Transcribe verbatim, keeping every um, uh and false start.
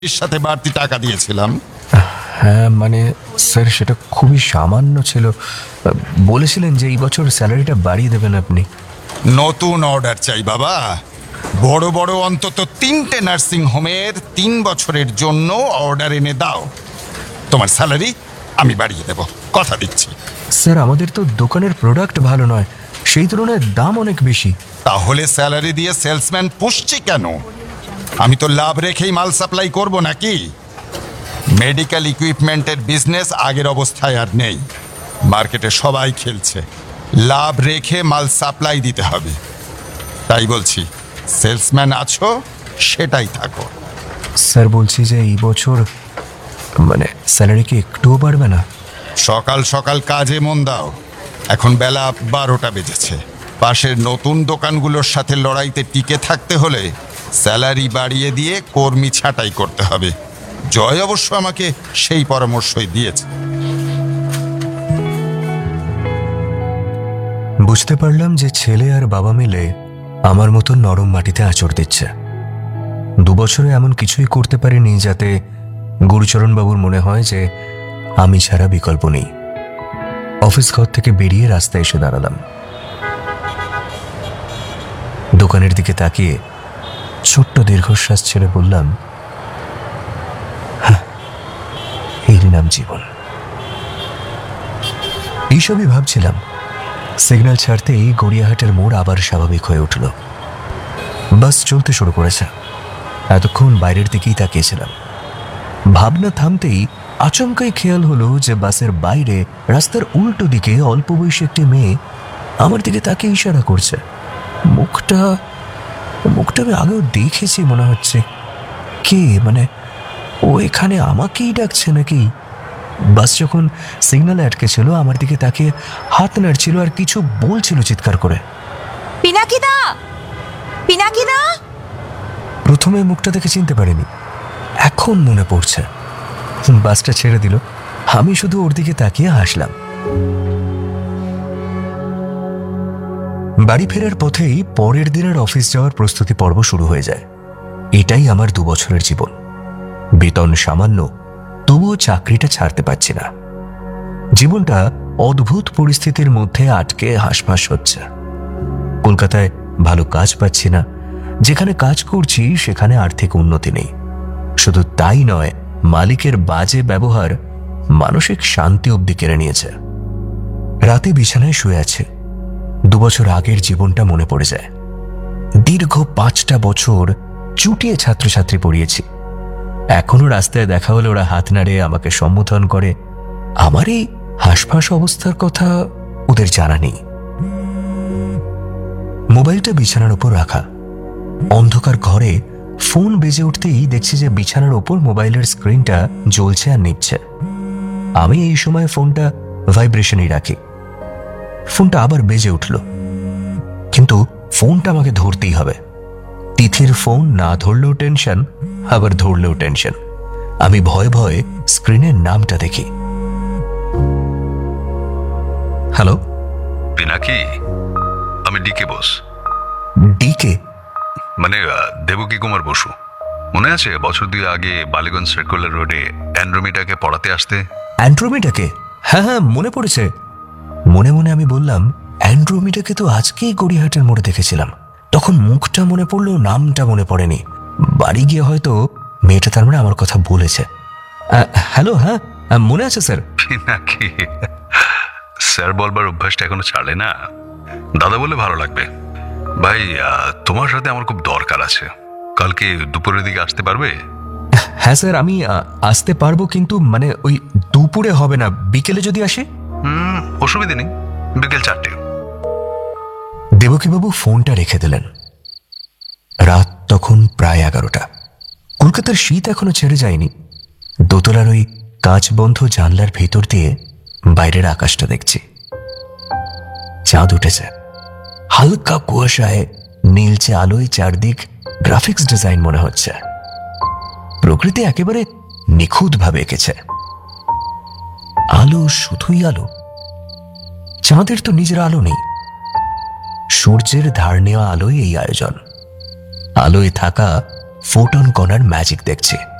এর সাথে বাড়তি টাকা দিয়েছিলাম। হ্যাঁ মানে স্যার সেটা খুবই সামান্য ছিল। বলেছিলেন যে এই বছর স্যালারিটা বাড়িয়ে দেবেন আপনি। নতুন অর্ডার চাই বাবা, বড় বড় অন্তত তিনটে নার্সিং হোমের তিন বছরের জন্য অর্ডার এনে দাও। তোমার স্যালারি আমি বাড়িয়ে দেব, কথা দিচ্ছি। স্যার আমাদের তো দোকানের প্রোডাক্ট ভালো নয়, সেই তুলনায় দাম অনেক বেশি। তাহলে স্যালারি দিয়ে সেলসম্যান পুষছি কেন? আমি তো লাভ রেখেই মাল সাপ্লাই করব নাকি? মেডিকেল ইকুইপমেন্টের বিজনেস আগের অবস্থায় আর নেই। মার্কেটে সবাই খেলছে, লাভ রেখে মাল সাপ্লাই দিতে হবে। তাই বলছি, সেলসম্যান আছো সেটাই থাকো। স্যার বলছি যে এই বছর মানে স্যালারি কি একটুও বাড়বে না? সকাল সকাল কাজে মন দাও। এখন বেলা বারোটা বেজেছে। পাশের নতুন দোকানগুলোর সাথে লড়াইতে টিকে থাকতে হলে স্যালারি বাড়িয়ে দিয়ে কর্মী ছাঁটাই করতে হবে। জয় অবশ্য আমাকে সেই পরামর্শই দিয়েছে। বুঝতে পারলাম যে ছেলে আর বাবা মিলে আমার মতো নরম মাটিতে আঁচড় দিচ্ছে। দু বছরে এমন কিছুই করতে পারিনি যাতে গুরুচরণ বাবুর মনে হয় যে আমি ছাড়া বিকল্প নেই। অফিস ঘর থেকে বেরিয়ে রাস্তায় এসে দাঁড়ালাম। দোকানের দিকে তাকিয়ে ছোট্ট দীর্ঘশ্বাস ছেড়ে বললাম, হ্যাঁ, এরই নাম জীবন। এইসবই ভাবছিলাম, সিগন্যাল ছাড়তেই গড়িয়াহাটের মোড় আবার স্বাভাবিক হয়ে উঠল। বাস চলতে শুরু করেছে। এতক্ষণ বাইরের দিকেই তাকিয়েছিলাম। ভাবনা থামতেই আচমকাই খেয়াল হলো যে বাসের বাইরে রাস্তার উল্টো দিকে অল্প বয়সী একটি মেয়ে আমার দিকে তাকিয়ে ইশারা করছে। মুখটা মুখটা আমি আগেও দেখেছি মনে হচ্ছে। কে মানে ও এখানে আমাকেই ডাকছে নাকি? বাস যখন সিগন্যালে আটকে ছিল আমার দিকে তাকিয়ে হাত নাড়ছিল আর কিছু বলছিল চিৎকার করে। পিনাকিদা, পিনাকিদা। প্রথমে মুখটা দেখে চিনতে পারিনি, এখন মনে পড়ছে। বাসটা ছেড়ে দিল, আমি শুধু ওর দিকে তাকিয়ে হাসলাম। বাড়ি ফেরার পথেই পরের দিনের অফিস যাওয়ার প্রস্তুতি পর্ব শুরু হয়ে যায়। এটাই আমার দু বছরের জীবন। বেতন সামান্য, তবুও চাকরিটা ছাড়তে পারছি না। জীবনটা অদ্ভুত পরিস্থিতির মধ্যে আটকে হাঁসফাঁস হচ্ছে। কলকাতায় ভালো কাজ পাচ্ছি না, যেখানে কাজ করছি সেখানে আর্থিক উন্নতি নেই। শুধু তাই নয়, মালিকের বাজে ব্যবহার মানসিক শান্তি অবধি কেড়ে নিয়েছে। রাতে বিছানায় শুয়ে আছে, দু বছর আগের জীবনটা মনে পড়ে যায়। দীর্ঘ পাঁচটা বছর চুটিয়ে ছাত্রছাত্রী পড়িয়েছি। এখনো রাস্তায় দেখা হলে ওরা হাত নাড়ে আমাকে সম্বোধন করে। আমার এই হাঁসফাঁস অবস্থার কথা ওদের জানা নেই। মোবাইলটা বিছানার উপর রাখা। অন্ধকার ঘরে ফোন বেজে উঠতেই দেখছি যে বিছানার ওপর মোবাইলের স্ক্রিনটা জ্বলছে আর নিচ্ছে। আমি এই সময় ফোনটা ভাইব্রেশনই রাখি। ফোনটা আবার বেজে উঠল, কিন্তু ফোনটা আমাকে ধরতেই হবে। তিথির ফোন না ধরলেও টেনশন, আবার ধরলেও টেনশন। আমি ভয়ে ভয়ে স্ক্রিনের নামটা দেখি। হ্যালো পিনাকি, আমি ডিকে বোস। ডিকে মানে দেবকী কুমার বসু। মনে আছে বছর দুই আগে বালিগঞ্জ সার্কুলার রোডে অ্যান্ড্রোমিটাকে পড়াতে আসতে? অ্যান্ড্রোমিটাকে? হ্যাঁ হ্যাঁ মনে পড়েছে। মনে মনে আমি বললাম, অ্যান্ড্রোমিটাকে তো আজকেই গড়িয়াহাটের মোড়ে দেখেছিলাম। তখন মুখটা মনে পড়লো, নামটা মনে পড়েনি। বাড়ি গিয়ে হয়তো মেয়েটা তার মানে আমার কথা বলেছে। হ্যালো, হ্যাঁ মনে আছে স্যার। পিনাকি, স্যার বলবার অভ্যাসটা এখনো ছাড়লে না। দাদা বলে ভালো লাগবে। ভাই, তোমার সাথে আমার খুব দরকার আছে। কালকে দুপুরের দিকে আসতে পারবে? হ্যাঁ স্যার, আমি আসতে পারবো, কিন্তু মানে ওই দুপুরে হবে না, বিকেলে যদি আসে। হুম, অসুবিধে নেই, বিকেল চারটে। দেবকীবাবু ফোনটা রেখে দিলেন। রাত তখন প্রায় এগারোটা। কলকাতার শীত এখনো ছেড়ে যায়নি। দোতলার ওই কাঁচ বন্ধ জানলার ভেতর দিয়ে বাইরের আকাশটা দেখছি। চাঁদ উঠেছে, হালকা কুয়াশায় নীলচে আলোয় চারদিক গ্রাফিক্স ডিজাইন মনে হচ্ছে। প্রকৃতি একেবারে নিখুঁত ভাবে এঁকেছে। আলো, শুধুই আলো। চাঁদের তো নিজের আলো নেই। সূর্যের ধার নেওয়া আলোয় এই আয়োজন। আলোয় থাকা ফোটন কণার ম্যাজিক দেখছি।